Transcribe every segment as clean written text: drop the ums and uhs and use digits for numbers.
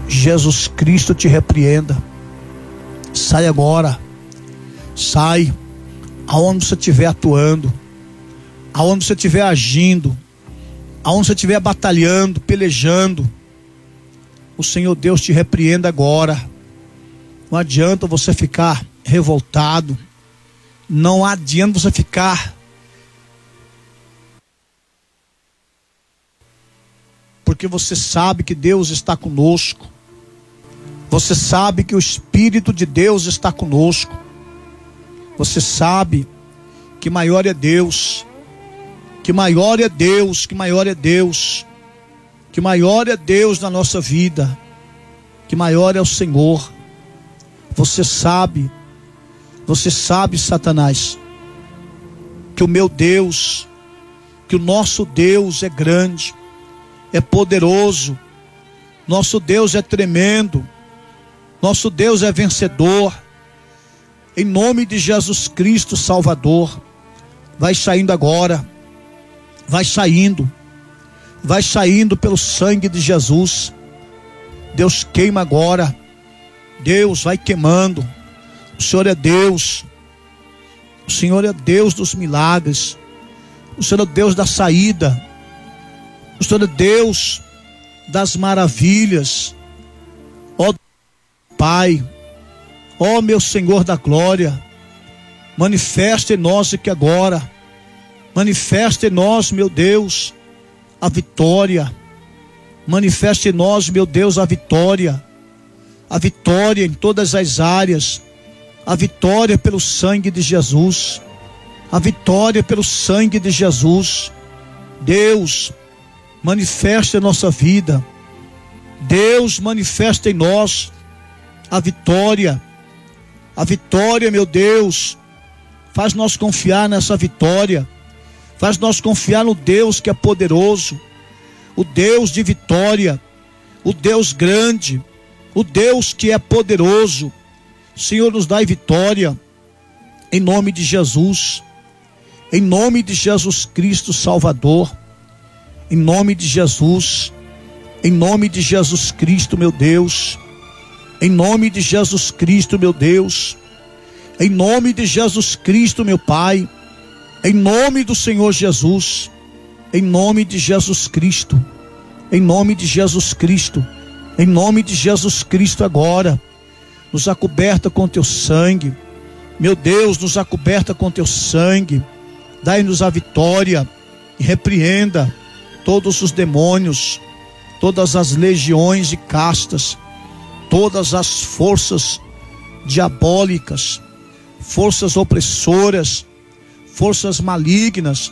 Jesus Cristo te repreenda. Sai agora. Sai. Aonde você estiver atuando, aonde você estiver agindo, aonde você estiver batalhando, pelejando, o Senhor Deus te repreenda agora. Não adianta você ficar revoltado. Não adianta você ficar, porque você sabe que Deus está conosco. Você sabe que o Espírito de Deus está conosco. Você sabe que maior é Deus, que maior é Deus, que maior é Deus, que maior é Deus na nossa vida, que maior é o Senhor. Você sabe, Satanás, que o meu Deus, que o nosso Deus é grande, é poderoso, nosso Deus é tremendo, nosso Deus é vencedor. Em nome de Jesus Cristo Salvador, vai saindo agora, vai saindo pelo sangue de Jesus. Deus queima agora, Deus vai queimando. O Senhor é Deus, o Senhor é Deus dos milagres, o Senhor é Deus da saída, o Senhor é Deus das maravilhas. Ó Pai, ó meu Senhor da glória, manifesta em nós aqui agora, manifesta em nós, meu Deus, a vitória, manifesta em nós, meu Deus, a vitória em todas as áreas, a vitória pelo sangue de Jesus, a vitória pelo sangue de Jesus. Deus, manifesta em nossa vida, Deus, manifesta em nós a vitória, meu Deus. Faz nós confiar nessa vitória, faz nós confiar no Deus que é poderoso, o Deus de vitória, o Deus grande, o Deus que é poderoso. Senhor, nos dai vitória, em nome de Jesus, em nome de Jesus Cristo Salvador, em nome de Jesus, em nome de Jesus Cristo, meu Deus, em nome de Jesus Cristo, meu Deus, em nome de Jesus Cristo, meu Pai, em nome do Senhor Jesus, em nome de Jesus Cristo, em nome de Jesus Cristo, em nome de Jesus Cristo agora, nos acoberta com teu sangue, meu Deus, nos acoberta com teu sangue, dai-nos a vitória e repreenda todos os demônios, todas as legiões e castas, todas as forças diabólicas, forças opressoras, forças malignas,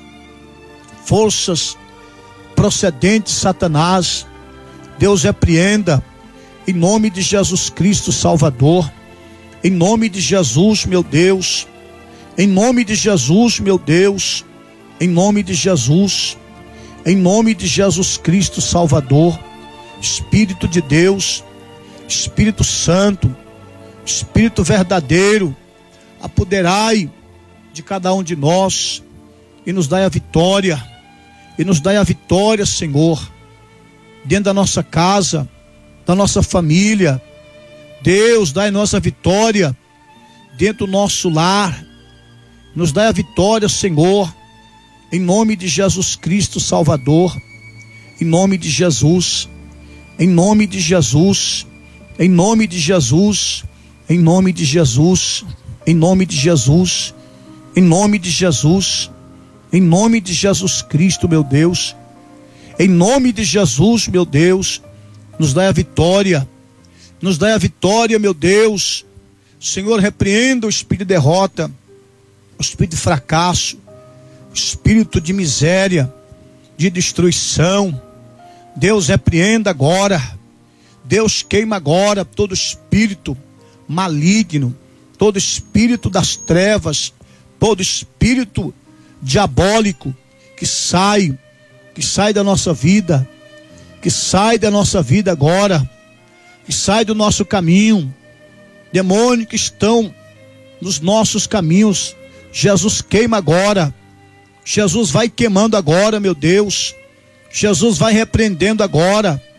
forças procedentes de Satanás. Deus, repreenda em nome de Jesus Cristo Salvador, em nome de Jesus, meu Deus, em nome de Jesus, meu Deus, em nome de Jesus, em nome de Jesus Cristo Salvador. Espírito de Deus, Espírito Santo, Espírito verdadeiro, apoderai de cada um de nós e nos dai a vitória, Senhor, dentro da nossa casa, da nossa família. Deus, dai nossa vitória dentro do nosso lar, nos dai a vitória, Senhor, em nome de Jesus Cristo Salvador, em nome de Jesus, em nome de Jesus, em nome de Jesus, em nome de Jesus, em nome de Jesus, em nome de Jesus, em nome de Jesus Cristo, meu Deus, em nome de Jesus, meu Deus, nos dai a vitória, meu Deus. Senhor, repreenda o espírito de derrota, o espírito de fracasso, o espírito de miséria, de destruição. Deus, repreenda agora, Deus, queima agora todo espírito maligno, todo espírito das trevas, todo espírito diabólico que sai da nossa vida, que sai da nossa vida agora, que sai do nosso caminho. Demônios que estão nos nossos caminhos, Jesus, queima agora. Jesus vai queimando agora, meu Deus. Jesus vai repreendendo agora.